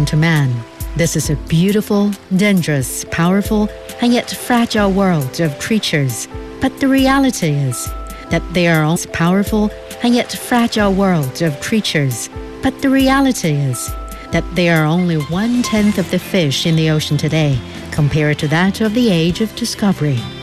known to man. This is a beautiful, dangerous, powerful, and yet fragile world of creatures. But the reality is that they are all powerful and yet fragile world of creatures. But the reality is that they are only 1/10 of the fish in the ocean today compared to that of the age of discovery.